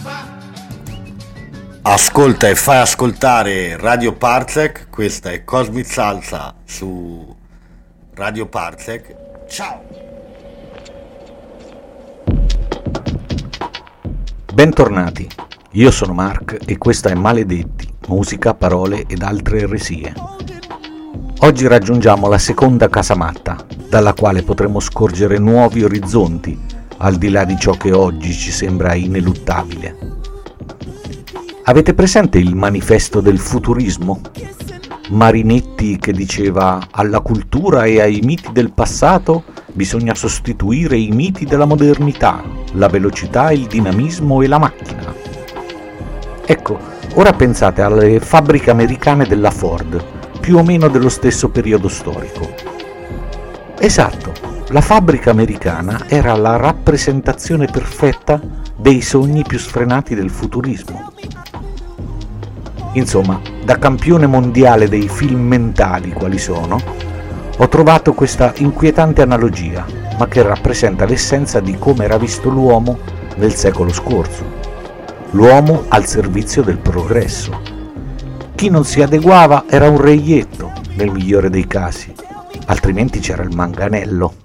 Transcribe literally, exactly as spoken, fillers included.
Ascolta e fai ascoltare Radio Parsec, questa è Cosmic Salsa su Radio Parsec. Ciao! Bentornati, io sono Mark e questa è Maledetti, musica, parole ed altre eresie. Oggi raggiungiamo la seconda casamatta, dalla quale potremo scorgere nuovi orizzonti, al di là di ciò che oggi ci sembra ineluttabile. Avete presente il manifesto del futurismo? Marinetti che diceva: alla cultura e ai miti del passato bisogna sostituire i miti della modernità, la velocità, il dinamismo e la macchina. Ecco, ora pensate alle fabbriche americane della Ford, più o meno dello stesso periodo storico. Esatto, la fabbrica americana era la rappresentazione perfetta dei sogni più sfrenati del futurismo. Insomma, da campione mondiale dei film mentali quali sono, ho trovato questa inquietante analogia, ma che rappresenta l'essenza di come era visto l'uomo nel secolo scorso. L'uomo al servizio del progresso. Chi non si adeguava era un reietto, nel migliore dei casi, altrimenti c'era il manganello.